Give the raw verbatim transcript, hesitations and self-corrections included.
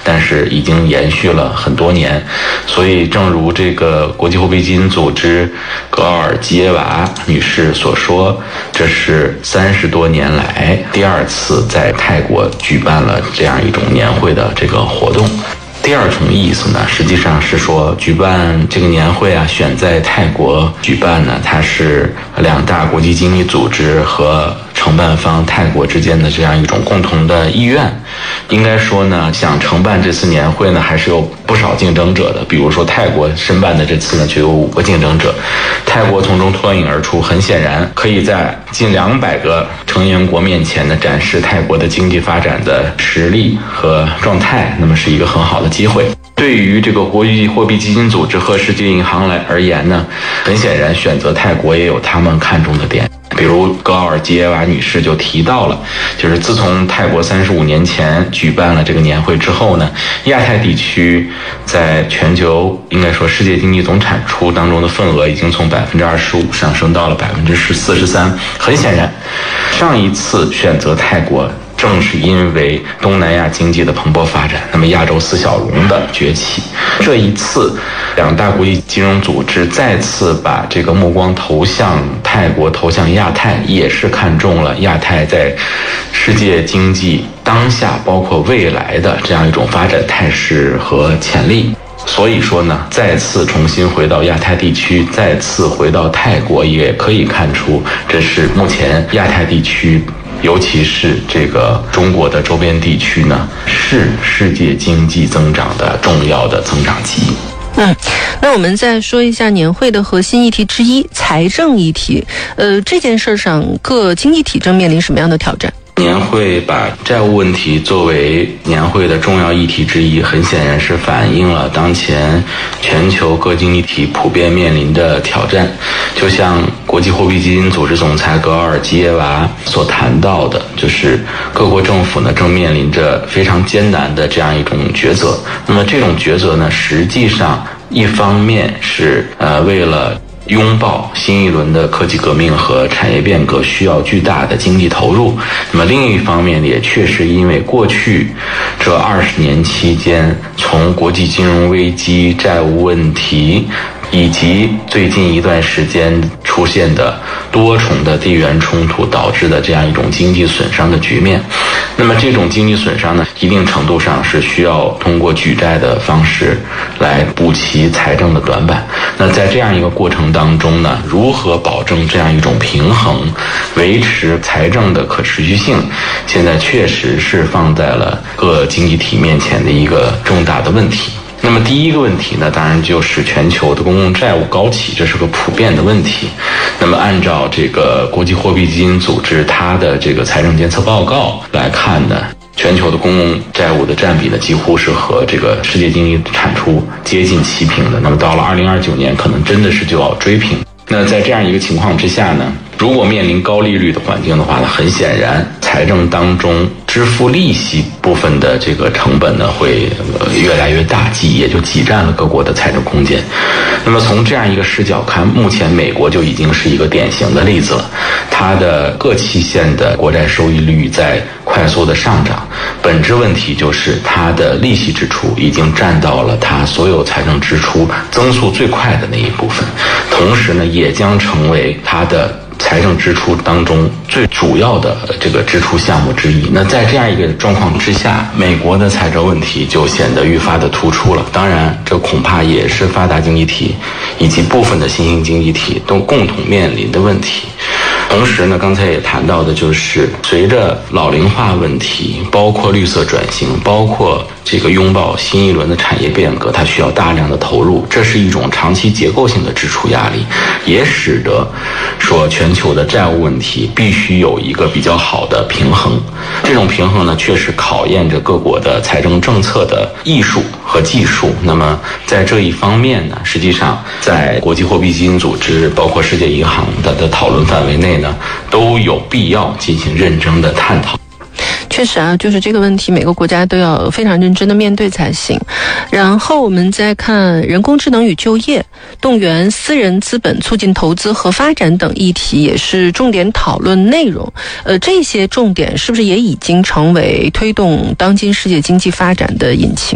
但是已经延续了很多年。所以正如这个国际货币基金组织格奥尔基耶娃女士所说，这是三十多年来第二次在泰国举办了这样一种年会的这个活动。第二重意思呢，实际上是说举办这个年会啊，选在泰国举办呢，它是两大国际经济组织和承办方泰国之间的这样一种共同的意愿。应该说呢，想承办这次年会呢，还是有不少竞争者的。比如说泰国申办的这次呢，就有五个竞争者，泰国从中脱颖而出，很显然可以在近两百个成员国面前呢，展示泰国的经济发展的实力和状态，那么是一个很好的机会。对于这个国际货币基金组织和世界银行来而言呢，很显然选择泰国也有他们看重的点。比如格奥尔基耶娃女士就提到了，就是自从泰国三十五年前举办了这个年会之后呢，亚太地区在全球应该说世界经济总产出当中的份额已经从百分之二十五上升到了百分之四十三。很显然，上一次选择泰国正是因为东南亚经济的蓬勃发展，那么亚洲四小龙的崛起。这一次两大国际金融组织再次把这个目光投向泰国，投向亚太，也是看中了亚太在世界经济当下包括未来的这样一种发展态势和潜力。所以说呢，再次重新回到亚太地区，再次回到泰国，也可以看出这是目前亚太地区尤其是这个中国的周边地区呢，是世界经济增长的重要的增长极。 嗯，那我们再说一下年会的核心议题之一，财政议题。呃，这件事上各经济体正面临什么样的挑战？ 年会把债务问题作为年会的重要议题之一，很显然是反映了当前全球各经济体普遍面临的挑战。就像国际货币基金组织总裁格奥尔基耶娃所谈到的，就是各国政府呢正面临着非常艰难的这样一种抉择。那么这种抉择呢，实际上一方面是呃为了拥抱新一轮的科技革命和产业变革需要巨大的经济投入，那么另一方面也确实因为过去这二十年期间，从国际金融危机、债务问题以及最近一段时间出现的多重的地缘冲突导致的这样一种经济损伤的局面。那么这种经济损伤呢，一定程度上是需要通过举债的方式来补齐财政的短板。那在这样一个过程当中呢，如何保证这样一种平衡，维持财政的可持续性，现在确实是放在了各经济体面前的一个重大的问题。那么第一个问题呢，当然就是全球的公共债务高企，这是个普遍的问题。那么按照这个国际货币基金组织它的这个财政监测报告来看呢，全球的公共债务的占比呢，几乎是和这个世界经济产出接近齐平的。那么到了二零二九年，可能真的是就要追平。那在这样一个情况之下呢，如果面临高利率的环境的话呢，很显然财政当中支付利息部分的这个成本呢会越来越大，挤也就挤占了各国的财政空间。那么从这样一个视角看，目前美国就已经是一个典型的例子了，它的各期限的国债收益率在快速的上涨，本质问题就是它的利息支出已经占到了它所有财政支出增速最快的那一部分，同时呢也将成为它的财政支出当中最主要的这个支出项目之一。那在这样一个状况之下，美国的财政问题就显得愈发的突出了。当然，这恐怕也是发达经济体以及部分的新兴经济体都共同面临的问题。同时呢，刚才也谈到的就是随着老龄化问题，包括绿色转型，包括这个拥抱新一轮的产业变革，它需要大量的投入，这是一种长期结构性的支出压力，也使得说全球的债务问题必须有一个比较好的平衡。这种平衡呢，确实考验着各国的财政政策的艺术和技术。那么在这一方面呢，实际上在国际货币基金组织包括世界银行的的讨论范围内呢，都有必要进行认真的探讨。 确实啊，就是这个问题每个国家都要非常认真的面对才行。然后我们再看人工智能与就业，动员私人资本促进投资和发展等议题也是重点讨论内容。呃，这些重点是不是也已经成为推动当今世界经济发展的引擎？